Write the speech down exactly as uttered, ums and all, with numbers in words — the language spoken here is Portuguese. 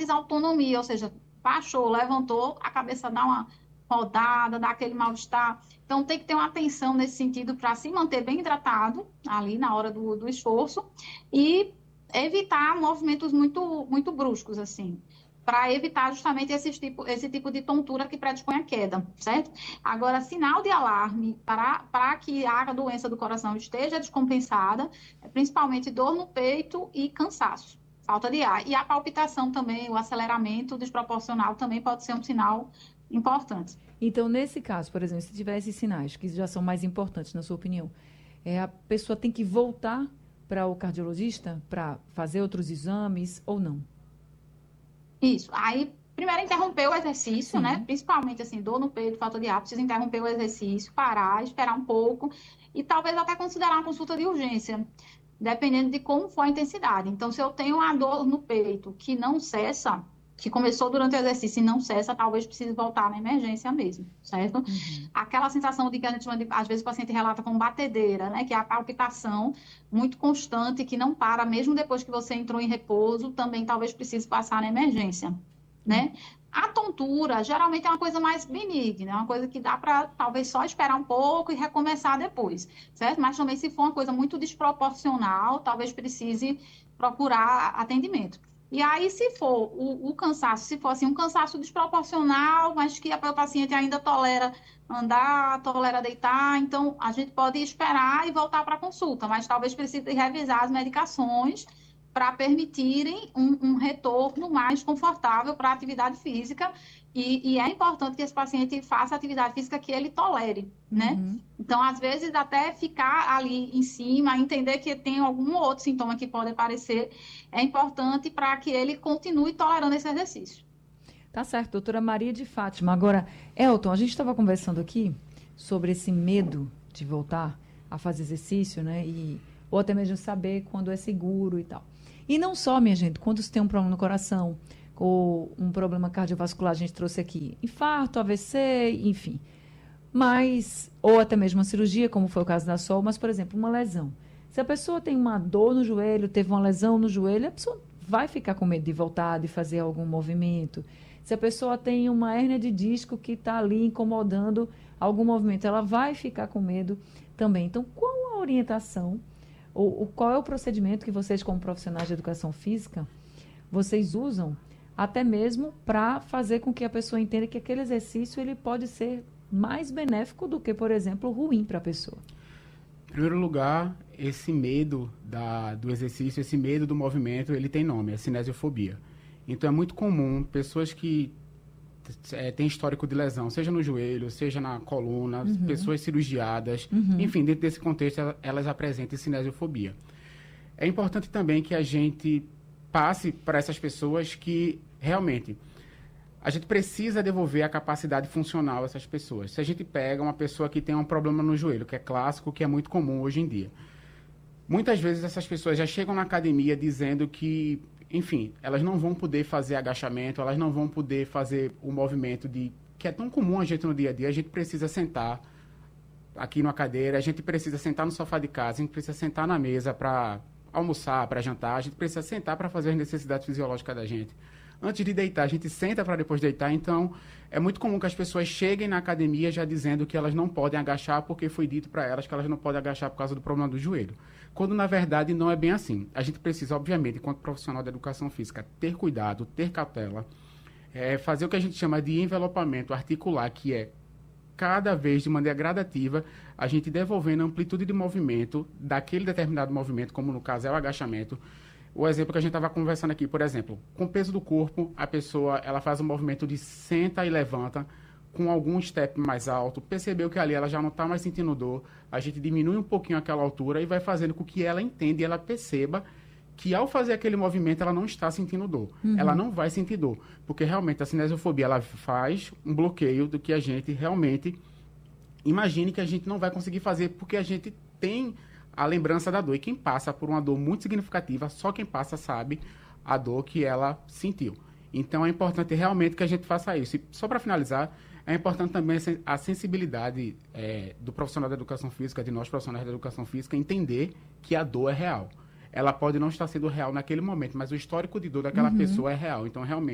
mais autonomia, ou seja, baixou, levantou, a cabeça dá uma rodada, dá aquele mal-estar. Então, tem que ter uma atenção nesse sentido para se manter bem hidratado ali na hora do, do esforço e evitar movimentos muito, muito bruscos, assim, para evitar justamente esse tipo, esse tipo de tontura que predispõe à queda, certo? Agora, sinal de alarme para, para que a doença do coração esteja descompensada, é principalmente dor no peito e cansaço, falta de ar. E a palpitação também, o aceleramento desproporcional também pode ser um sinal importante. Então, nesse caso, por exemplo, se tiver esses sinais, que já são mais importantes, na sua opinião, é, a pessoa tem que voltar para o cardiologista para fazer outros exames ou não? Isso. Aí, primeiro, interromper o exercício, né? Sim. Principalmente, assim, dor no peito, falta de ar, precisa interromper o exercício, parar, esperar um pouco e talvez até considerar uma consulta de urgência, dependendo de como for a intensidade. Então, se eu tenho uma dor no peito que não cessa, que começou durante o exercício e não cessa, talvez precise voltar na emergência mesmo, certo? Uhum. Aquela sensação de que a gente chama de, às vezes o paciente relata como batedeira, né? Que é a palpitação muito constante, que não para, mesmo depois que você entrou em repouso, também talvez precise passar na emergência, né? A tontura geralmente é uma coisa mais benigna, é uma coisa que dá para talvez só esperar um pouco e recomeçar depois, certo? Mas também se for uma coisa muito desproporcional, talvez precise procurar atendimento. E aí, se for o, o cansaço, se for assim, um cansaço desproporcional, mas que a- o paciente ainda tolera andar, tolera deitar, então a gente pode esperar e voltar para a consulta, mas talvez precise revisar as medicações para permitirem um, um retorno mais confortável para a atividade física. E, e é importante que esse paciente faça atividade física que ele tolere, né? Uhum. Então, às vezes, até ficar ali em cima, entender que tem algum outro sintoma que pode aparecer, é importante para que ele continue tolerando esse exercício. Tá certo, doutora Maria de Fátima. Agora, Elton, a gente estava conversando aqui sobre esse medo de voltar a fazer exercício, né? E, ou até mesmo saber quando é seguro e tal. E não só, minha gente, quando você tem um problema no coração, ou um problema cardiovascular, a gente trouxe aqui infarto, A V C, enfim. Mas, ou até mesmo uma cirurgia, como foi o caso da Sol, mas, por exemplo, uma lesão. Se a pessoa tem uma dor no joelho, teve uma lesão no joelho, a pessoa vai ficar com medo de voltar, de fazer algum movimento. Se a pessoa tem uma hérnia de disco que está ali incomodando algum movimento, ela vai ficar com medo também. Então, qual a orientação, ou, ou qual é o procedimento que vocês, como profissionais de educação física, vocês usam até mesmo para fazer com que a pessoa entenda que aquele exercício ele pode ser mais benéfico do que, por exemplo, ruim para a pessoa? Em primeiro lugar, esse medo da, do exercício, esse medo do movimento, ele tem nome, é cinesiofobia. Então é muito comum pessoas que é, têm histórico de lesão, seja no joelho, seja na coluna, Uhum. pessoas cirurgiadas, Uhum. enfim, dentro desse contexto elas apresentam cinesiofobia. É importante também que a gente passe para essas pessoas que realmente a gente precisa devolver a capacidade funcional a essas pessoas. Se a gente pega uma pessoa que tem um problema no joelho, que é clássico, que é muito comum hoje em dia, muitas vezes essas pessoas já chegam na academia dizendo que, enfim, elas não vão poder fazer agachamento, elas não vão poder fazer o movimento de que é tão comum a gente no dia a dia. A gente precisa sentar aqui numa cadeira, a gente precisa sentar no sofá de casa, a gente precisa sentar na mesa para almoçar, para jantar, a gente precisa sentar para fazer as necessidades fisiológicas da gente. Antes de deitar, a gente senta para depois deitar. Então, é muito comum que as pessoas cheguem na academia já dizendo que elas não podem agachar porque foi dito para elas que elas não podem agachar por causa do problema do joelho. Quando, na verdade, não é bem assim. A gente precisa, obviamente, enquanto profissional da educação física, ter cuidado, ter cautela, é, fazer o que a gente chama de envelopamento articular, que é cada vez de maneira gradativa, a gente devolvendo a amplitude de movimento daquele determinado movimento, como no caso é o agachamento. O exemplo que a gente estava conversando aqui, por exemplo, com o peso do corpo, a pessoa ela faz um movimento de senta e levanta com algum step mais alto, percebeu que ali ela já não está mais sentindo dor, a gente diminui um pouquinho aquela altura e vai fazendo com que ela entenda e ela perceba que ao fazer aquele movimento ela não está sentindo dor. Uhum. Ela não vai sentir dor, porque realmente a cinesiofobia ela faz um bloqueio do que a gente realmente imagine que a gente não vai conseguir fazer, porque a gente tem a lembrança da dor. E quem passa por uma dor muito significativa, só quem passa sabe a dor que ela sentiu. Então é importante realmente que a gente faça isso. E só para finalizar, é importante também a sensibilidade é, do profissional da educação física, de nós profissionais da educação física, entender que a dor é real. Ela pode não estar sendo real naquele momento, mas o histórico de dor daquela uhum. pessoa é real. Então, realmente,